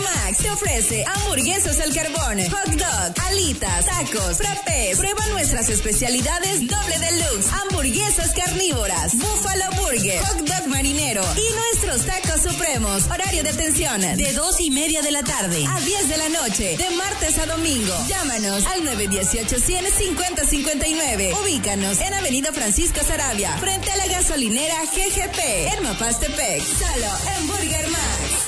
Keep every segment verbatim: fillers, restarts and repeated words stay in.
Max te ofrece hamburguesas al carbón, hot dog, alitas, tacos, frappés. Prueba nuestras especialidades doble deluxe, hamburguesas carnívoras, Buffalo Burger, hot dog marinero y nuestros tacos supremos. Horario de atención de dos y media de la tarde a diez de la noche, de martes a domingo. Llámanos al nueve uno ocho, cien, cincuenta cincuenta y nueve. Ubícanos en Avenida Francisco Sarabia, frente a la gasolinera G G P, en Mapastepec. Solo en Burger Max.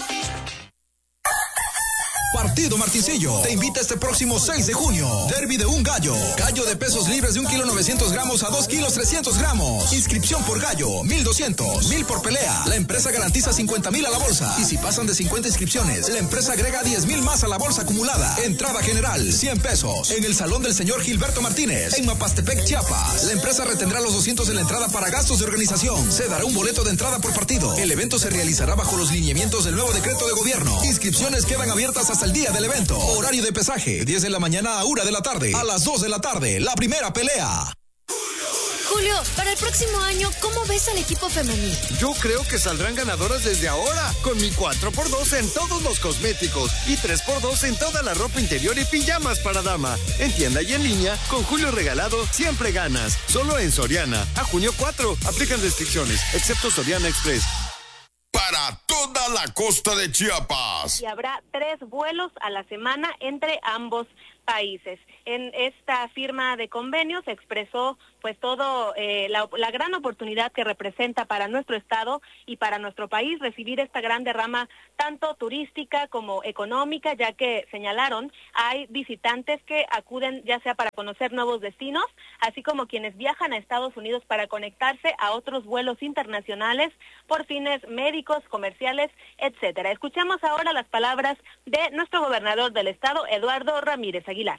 Partido Martincillo te invita este próximo seis de junio. Derby de un gallo. Gallo de pesos libres de un kilo novecientos gramos a dos kilos trescientos gramos. Inscripción por gallo, mil doscientos. Mil por pelea. La empresa garantiza cincuenta mil a la bolsa. Y si pasan de cincuenta inscripciones, la empresa agrega diez mil más a la bolsa acumulada. Entrada general, cien pesos. En el salón del señor Gilberto Martínez, en Mapastepec, Chiapas. La empresa retendrá los doscientos en la entrada para gastos de organización. Se dará un boleto de entrada por partido. El evento se realizará bajo los lineamientos del nuevo decreto de gobierno. Inscripciones quedan abiertas hasta el día del evento. Horario de pesaje, diez de la mañana a una de la tarde. A las dos de la tarde, la primera pelea. Julio, para el próximo año, ¿cómo ves al equipo femenil? Yo creo que saldrán ganadoras desde ahora, con mi cuatro por dos en todos los cosméticos y tres por dos en toda la ropa interior y pijamas para dama. En tienda y en línea, con Julio regalado, siempre ganas. Solo en Soriana. A junio cuatro, aplican restricciones, excepto Soriana Express. Para toda la costa de Chiapas. Y habrá tres vuelos a la semana entre ambos países. En esta firma de convenio se expresó pues todo eh, la, la gran oportunidad que representa para nuestro estado y para nuestro país recibir esta gran derrama tanto turística como económica, ya que señalaron hay visitantes que acuden ya sea para conocer nuevos destinos, así como quienes viajan a Estados Unidos para conectarse a otros vuelos internacionales por fines médicos, comerciales, etcétera. Escuchemos ahora las palabras de nuestro gobernador del estado, Eduardo Ramírez Aguilar.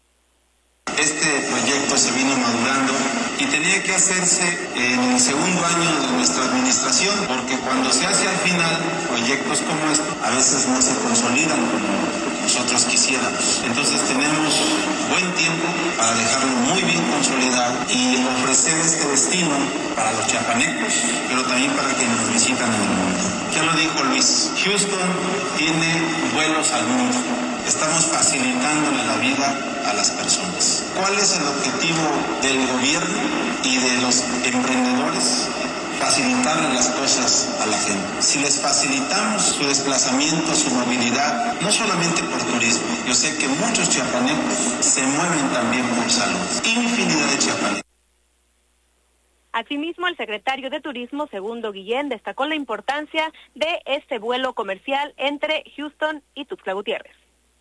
Este proyecto se vino madurando y tenía que hacerse en el segundo año de nuestra administración, porque cuando se hace al final proyectos como este, a veces no se consolidan como nosotros quisiéramos. Entonces tenemos buen tiempo para dejarlo muy bien consolidado y ofrecer este destino para los chiapanecos, pero también para quienes nos visitan en el mundo. Ya lo dijo Luis, Houston tiene vuelos al mundo. Estamos facilitándole la vida a las personas. ¿Cuál es el objetivo del gobierno y de los emprendedores? Facilitarle las cosas a la gente. Si les facilitamos su desplazamiento, su movilidad, no solamente por turismo, yo sé que muchos chiapanecos se mueven también por salud. Infinidad de chiapanecos. Asimismo, el secretario de Turismo, Segundo Guillén, destacó la importancia de este vuelo comercial entre Houston y Tuxtla Gutiérrez.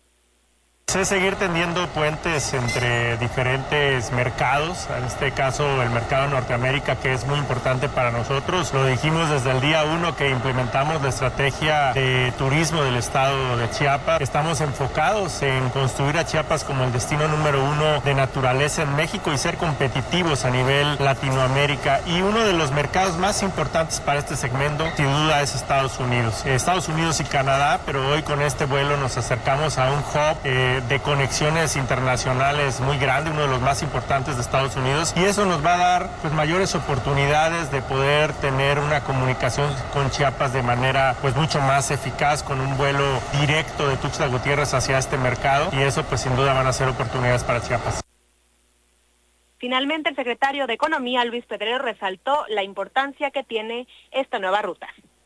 Es seguir tendiendo puentes entre diferentes mercados, en este caso el mercado de Norteamérica, que es muy importante para nosotros. Lo dijimos desde el día uno que implementamos la estrategia de turismo del estado de Chiapas. Estamos enfocados en construir a Chiapas como el destino número uno de naturaleza en México y ser competitivos a nivel Latinoamérica. Y uno de los mercados más importantes para este segmento, sin duda, es Estados Unidos. Estados Unidos y Canadá, pero hoy con este vuelo nos acercamos a un hub eh, de conexiones internacionales muy grande, uno de los más importantes de Estados Unidos, y eso nos va a dar pues mayores oportunidades de poder tener una comunicación con Chiapas de manera pues mucho más eficaz, con un vuelo directo de Tuxtla Gutiérrez hacia este mercado, y eso pues sin duda van a ser oportunidades para Chiapas. Finalmente, el secretario de Economía, Luis Pedrero, resaltó la importancia que tiene esta nueva ruta.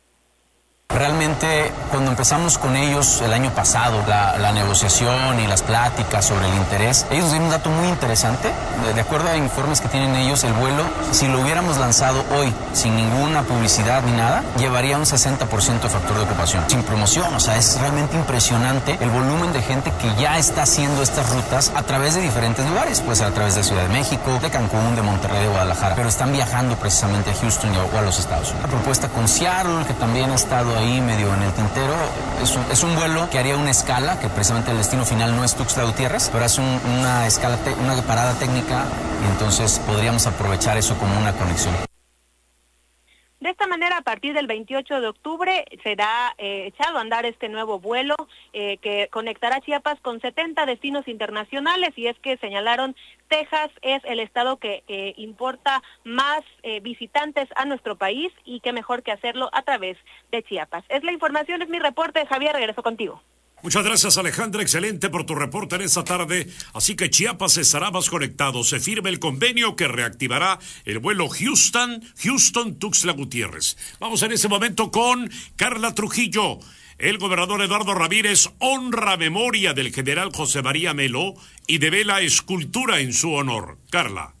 Realmente, cuando empezamos con ellos el año pasado, la, la negociación y las pláticas sobre el interés, ellos nos dieron un dato muy interesante. De, de acuerdo a informes que tienen ellos, el vuelo, si lo hubiéramos lanzado hoy, sin ninguna publicidad ni nada, llevaría un sesenta por ciento de factor de ocupación, sin promoción. O sea, es realmente impresionante el volumen de gente que ya está haciendo estas rutas a través de diferentes lugares. Puede ser a través de Ciudad de México, de Cancún, de Monterrey, de Guadalajara, pero están viajando precisamente a Houston o a los Estados Unidos. La propuesta con Seattle, que también ha estado ahí medio en el tintero, es un, es un vuelo que haría una escala, que precisamente el destino final no es Tuxtla Gutiérrez, pero es un, una escala, te, una parada técnica, y entonces podríamos aprovechar eso como una conexión. De esta manera, a partir del veintiocho de octubre será eh, echado a andar este nuevo vuelo eh, que conectará Chiapas con setenta destinos internacionales, y es que señalaron Texas es el estado que eh, importa más eh, visitantes a nuestro país, y qué mejor que hacerlo a través de Chiapas. Es la información, es mi reporte. Javier, regreso contigo. Muchas gracias, Alejandra, excelente por tu reporte en esta tarde. Así que Chiapas estará más conectado. Se firma el convenio que reactivará el vuelo Houston, Houston, Tuxtla Gutiérrez. Vamos en ese momento con Carla Trujillo. El gobernador Eduardo Ramírez honra memoria del general José María Melo y devela escultura en su honor. Carla.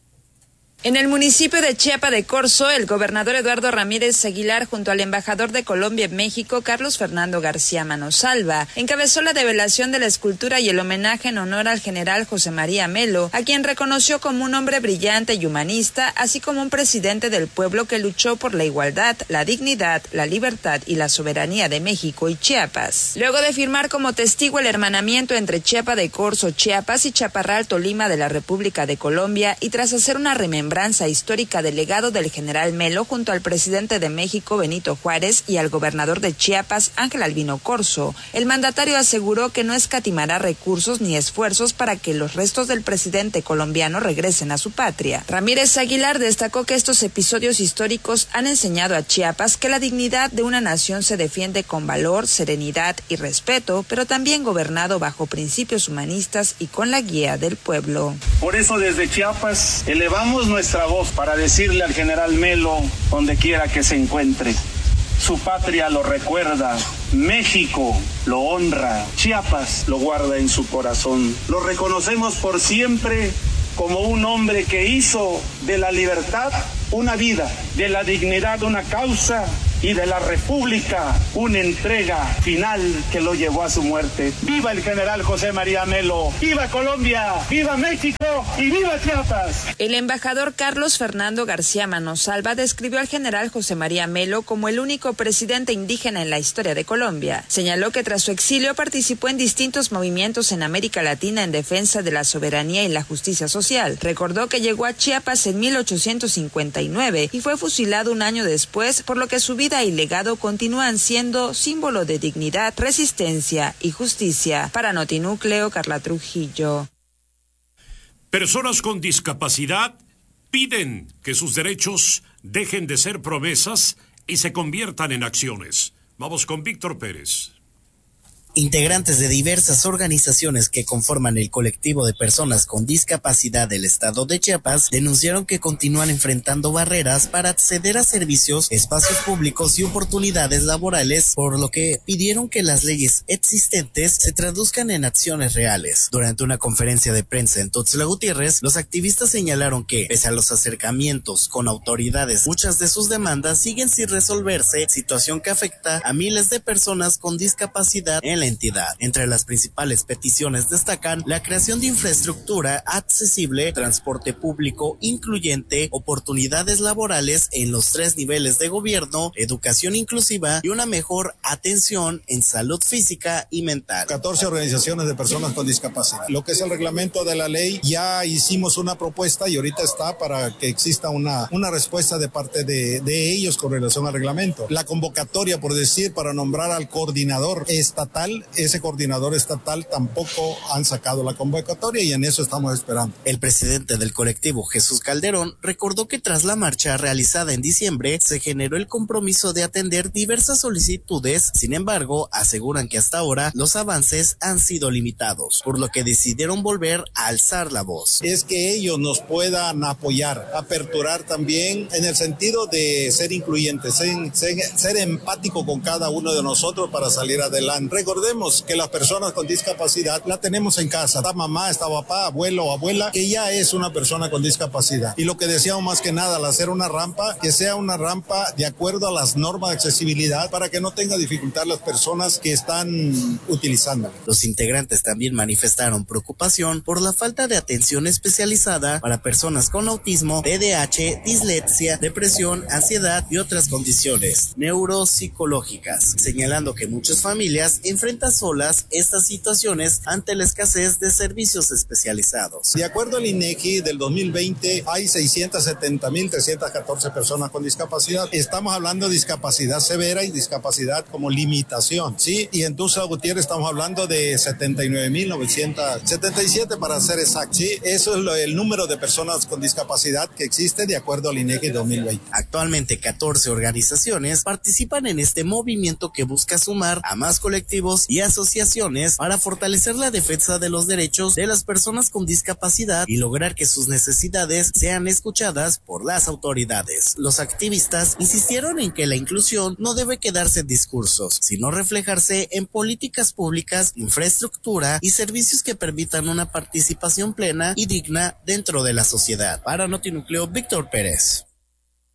En el municipio de Chiapa de Corzo, el gobernador Eduardo Ramírez Aguilar, junto al embajador de Colombia en México, Carlos Fernando García Manosalva, encabezó la develación de la escultura y el homenaje en honor al general José María Melo, a quien reconoció como un hombre brillante y humanista, así como un presidente del pueblo que luchó por la igualdad, la dignidad, la libertad y la soberanía de México y Chiapas. Luego de firmar como testigo el hermanamiento entre Chiapa de Corzo, Chiapas y Chaparral, Tolima de la República de Colombia, y tras hacer una remembranza histórica del legado del general Melo junto al presidente de México, Benito Juárez, y al gobernador de Chiapas, Ángel Albino Corzo, el mandatario aseguró que no escatimará recursos ni esfuerzos para que los restos del presidente colombiano regresen a su patria. Ramírez Aguilar destacó que estos episodios históricos han enseñado a Chiapas que la dignidad de una nación se defiende con valor, serenidad y respeto, pero también gobernado bajo principios humanistas y con la guía del pueblo. Por eso desde Chiapas elevamos nuestra voz para decirle al general Melo, donde quiera que se encuentre, su patria lo recuerda, México lo honra, Chiapas lo guarda en su corazón. Lo reconocemos por siempre como un hombre que hizo de la libertad una vida, de la dignidad una causa y de la República una entrega final que lo llevó a su muerte. ¡Viva el general José María Melo! ¡Viva Colombia! ¡Viva México! ¡Y viva Chiapas! El embajador Carlos Fernando García Manosalva describió al general José María Melo como el único presidente indígena en la historia de Colombia. Señaló que tras su exilio participó en distintos movimientos en América Latina en defensa de la soberanía y la justicia social. Recordó que llegó a Chiapas en mil ochocientos cincuenta y nueve y fue fusilado un año después, por lo que su vida y legado continúan siendo símbolo de dignidad, resistencia y justicia. Para Notinúcleo, Carla Trujillo. Personas con discapacidad piden que sus derechos dejen de ser promesas y se conviertan en acciones. Vamos con Víctor Pérez. Integrantes de diversas organizaciones que conforman el colectivo de personas con discapacidad del estado de Chiapas denunciaron que continúan enfrentando barreras para acceder a servicios, espacios públicos y oportunidades laborales, por lo que pidieron que las leyes existentes se traduzcan en acciones reales. Durante una conferencia de prensa en Tuxtla Gutiérrez, los activistas señalaron que, pese a los acercamientos con autoridades, muchas de sus demandas siguen sin resolverse, situación que afecta a miles de personas con discapacidad en la entidad. Entre las principales peticiones destacan la creación de infraestructura accesible, transporte público incluyente, oportunidades laborales en los tres niveles de gobierno, educación inclusiva y una mejor atención en salud física y mental. catorce organizaciones de personas con discapacidad. Lo que es el reglamento de la ley, ya hicimos una propuesta y ahorita está para que exista una, una respuesta de parte de, de ellos con relación al reglamento. La convocatoria, por decir, para nombrar al coordinador estatal, ese coordinador estatal tampoco han sacado la convocatoria y en eso estamos esperando. El presidente del colectivo, Jesús Calderón, recordó que tras la marcha realizada en diciembre se generó el compromiso de atender diversas solicitudes. Sin embargo, aseguran que hasta ahora los avances han sido limitados, por lo que decidieron volver a alzar la voz. Es que ellos nos puedan apoyar, aperturar también en el sentido de ser incluyentes, ser, ser, ser empático con cada uno de nosotros para salir adelante. Recordemos que las personas con discapacidad la tenemos en casa. Está mamá, está papá, abuelo o abuela, que ya es una persona con discapacidad. Y lo que deseamos más que nada al hacer una rampa, que sea una rampa de acuerdo a las normas de accesibilidad para que no tenga dificultad las personas que están utilizando. Los integrantes también manifestaron preocupación por la falta de atención especializada para personas con autismo, T D A H, dislexia, depresión, ansiedad y otras condiciones neuropsicológicas, señalando que muchas familias enfrentan enfrenta solas estas situaciones ante la escasez de servicios especializados. De acuerdo al INEGI del dos mil veinte hay seiscientas setenta mil trescientas catorce personas con discapacidad. Estamos hablando de discapacidad severa y discapacidad como limitación, ¿sí? Y en Tuxtla Gutiérrez estamos hablando de setenta y nueve mil novecientos setenta y siete para ser exacto, ¿sí? Eso es lo, el número de personas con discapacidad que existe de acuerdo al INEGI dos mil veinte. Actualmente catorce organizaciones participan en este movimiento que busca sumar a más colectivos y asociaciones para fortalecer la defensa de los derechos de las personas con discapacidad y lograr que sus necesidades sean escuchadas por las autoridades. Los activistas insistieron en que la inclusión no debe quedarse en discursos, sino reflejarse en políticas públicas, infraestructura y servicios que permitan una participación plena y digna dentro de la sociedad. Para Notinúcleo, Víctor Pérez.